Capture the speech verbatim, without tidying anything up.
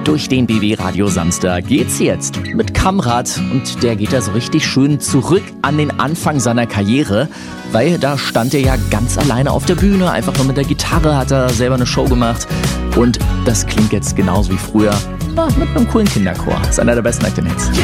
Durch den B B Radio Samstag geht's jetzt mit Kamrat und der geht da so richtig schön zurück an den Anfang seiner Karriere, weil da stand er ja ganz alleine auf der Bühne, einfach nur mit der Gitarre, hat er selber eine Show gemacht und das klingt jetzt genauso wie früher, na, mit einem coolen Kinderchor. Das ist einer der besten aktuellen Hits.